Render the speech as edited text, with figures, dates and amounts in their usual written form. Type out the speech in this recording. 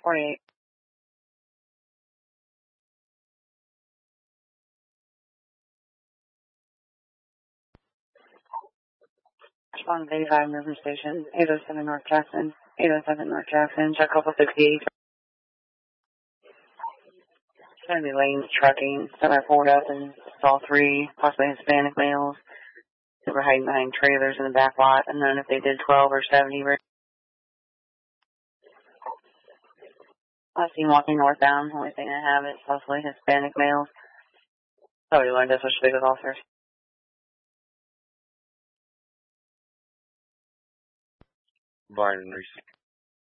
48. Respond to 85 movement station, 807 North Jackson, 807 North Jackson, check couple 68. It's going to be Lane's Trucking. So I pulled up and saw 3 possibly Hispanic males that were hiding behind trailers in the back lot. And then if they did 12 or 70, I seen walking northbound. Only thing I have is possibly Hispanic males. Probably learned this with speak with officers. Barton,